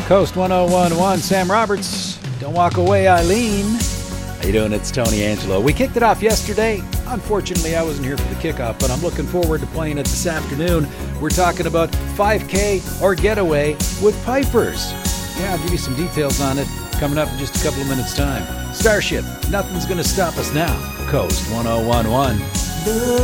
Coast 1011, Sam Roberts. Don't walk away, Eileen. How you doing? It's Tony Angelo. We kicked it off yesterday. Unfortunately, I wasn't here for the kickoff, but I'm looking forward to playing it this afternoon. We're talking about 5K or getaway with Pipers. Yeah, I'll give you some details on it coming up in just a couple of minutes' time. Starship, nothing's going to stop us now. Coast 1011.